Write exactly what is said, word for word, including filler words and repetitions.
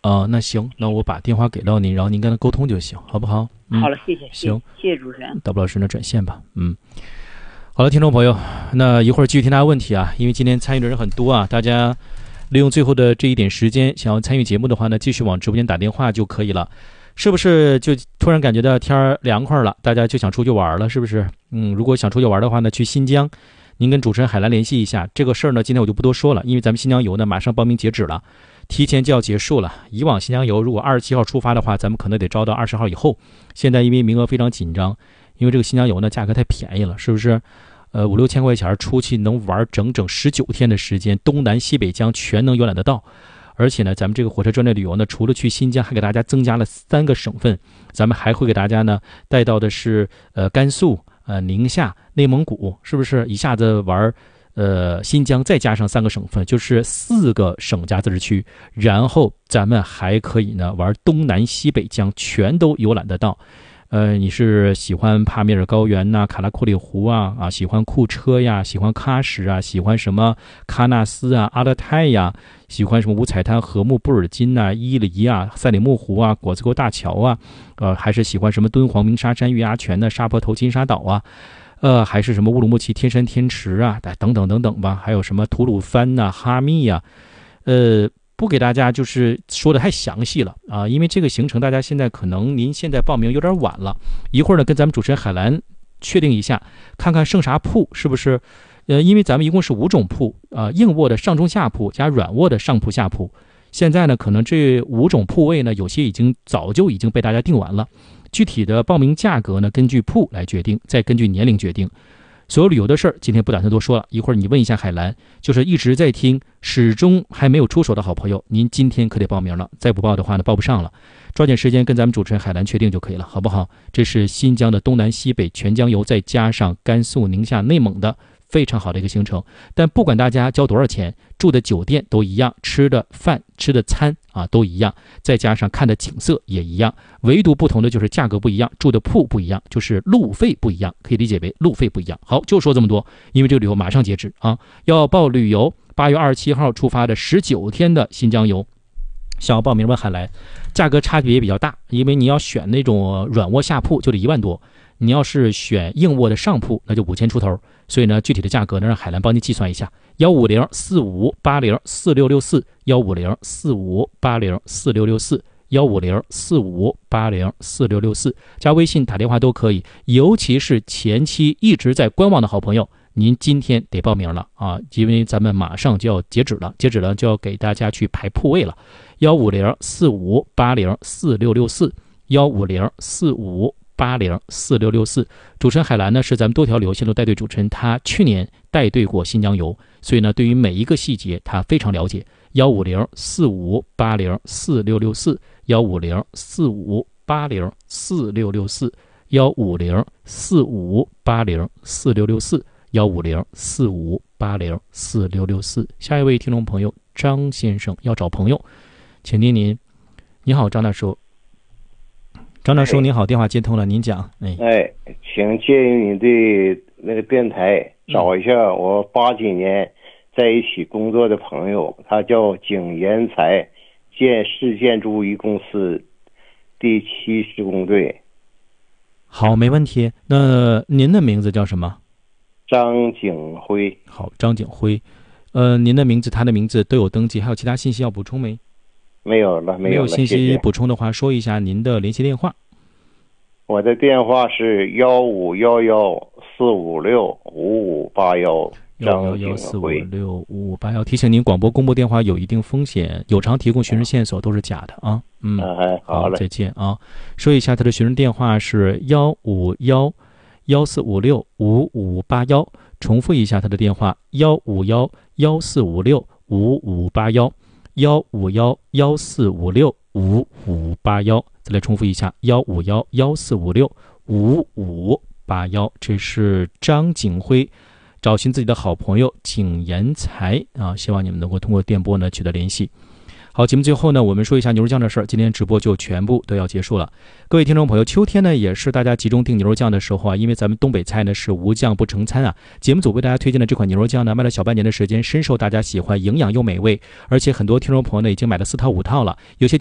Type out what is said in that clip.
啊、呃，那行，那我把电话给到您，然后您跟他沟通就行，好不好？ 嗯、好了，谢谢。 行， 谢谢主持人。 大布老师呢转线吧。嗯，好了，听众朋友，那一会儿继续听大家问题啊，因为今天参与的人很多啊，大家利用最后的这一点时间，想要参与节目的话呢，继续往直播间打电话就可以了。是不是就突然感觉到天儿凉快了，大家就想出去玩了？是不是？嗯，如果想出去玩的话呢，去新疆。您跟主持人海兰联系一下这个事儿呢，今天我就不多说了，因为咱们新疆游呢马上报名截止了，提前就要结束了。以往新疆游如果二十七号出发的话，咱们可能得招到二十号以后。现在因为名额非常紧张，因为这个新疆游呢价格太便宜了，是不是？呃，五六千块钱出去能玩整整十九天的时间，东南西北疆全能游览得到。而且呢，咱们这个火车专列旅游呢，除了去新疆，还给大家增加了三个省份，咱们还会给大家呢带到的是呃甘肃。呃，宁夏、内蒙古，是不是一下子玩呃新疆，再加上三个省份，就是四个省加自治区，然后咱们还可以呢玩东南西北疆，全都游览得到。呃，你是喜欢帕米尔高原呐、啊、卡拉库里湖啊啊，喜欢库车呀，喜欢喀什啊，喜欢什么喀纳斯啊、阿勒泰呀，喜欢什么五彩滩、禾木、布尔津呐、伊犁啊、赛里木湖啊、果子沟大桥啊，呃，还是喜欢什么敦煌鸣沙山、月牙泉的沙坡头、金沙岛啊，呃，还是什么乌鲁木齐天山天池啊，等等等等吧，还有什么吐鲁番呐、啊、哈密呀、啊，呃。不给大家就是说的太详细了啊，因为这个行程大家现在可能您现在报名有点晚了，一会儿呢跟咱们主持人海兰确定一下，看看剩啥铺是不是？呃，因为咱们一共是五种铺啊、呃，硬卧的上中下铺加软卧的上铺下铺，现在呢可能这五种铺位呢有些已经早就已经被大家订完了，具体的报名价格呢根据铺来决定，再根据年龄决定。所有旅游的事儿，今天不打算多说了。一会儿你问一下海兰，就是一直在听，始终还没有出手的好朋友，您今天可得报名了，再不报的话呢，报不上了。抓紧时间跟咱们主持人海兰确定就可以了，好不好？这是新疆的东南西北全疆游，再加上甘肃、宁夏、内蒙的非常好的一个行程。但不管大家交多少钱，住的酒店都一样，吃的饭、吃的餐啊都一样，再加上看的景色也一样，唯独不同的就是价格不一样，住的铺不一样，就是路费不一样，可以理解为路费不一样。好，就说这么多，因为这个旅游马上截止啊，要报旅游，八月二十七号出发的十九天的新疆游。想要报名问海来，价格差别也比较大，因为你要选那种软卧下铺就得一万多，你要是选硬卧的上铺那就五千出头，所以呢具体的价格呢让海兰帮你计算一下，幺五零四五八零四六六四，幺五零四五八零四六六四，幺五零四五八零四六六四，加微信打电话都可以，尤其是前期一直在观望的好朋友，您今天得报名了啊，因为咱们马上就要截止了，截止了就要给大家去排铺位了。幺五零四五八零四六六四，幺五零四五八零四六六四。主持人海兰呢是咱们多条旅游线路带队主持人，他去年带队过新疆游，所以呢对于每一个细节他非常了解。幺五零四五八零四六六四，幺五零四五八零四六六四，幺五零四五八零四六六四。幺五零四五八零四六六四。下一位听众朋友张先生要找朋友，请听您。你好，张大叔。张大叔您好，电话接通了，您讲。哎， 哎，请借用你的那个电台找一下我八几年在一起工作的朋友，他叫景延才，建市建筑一公司第七施工队。 好，没问题。那您的名字叫什么？ 张景辉。 好，张景辉。呃，您的名字他的名字都有登记，还有其他信息要补充没？ 没有了，没有了。 没有信息补充的话，说一下您的联系电话。 我的电话是幺五幺幺四五六五五八幺。 幺幺幺四五六五五八幺。提醒您，广播公布电话有一定风险，有偿提供寻人线索都是假的啊。嗯， 哎，好嘞， 再见啊。说一下他的寻人电话是幺五幺幺四五六五五八幺。重复一下他的电话：幺五幺幺四五六五五八幺，幺五幺幺四五六五五八幺。再来重复一下：幺五幺幺四五六五五八幺。这是张景辉找寻自己的好朋友景延才啊，希望你们能够通过电波呢取得联系。好，节目最后呢，我们说一下牛肉酱的事儿。今天直播就全部都要结束了。各位听众朋友，秋天呢也是大家集中订牛肉酱的时候啊，因为咱们东北菜呢是无酱不成餐啊。节目组为大家推荐的这款牛肉酱呢，卖了小半年的时间，深受大家喜欢，营养又美味，而且很多听众朋友呢已经买了四套五套了。有些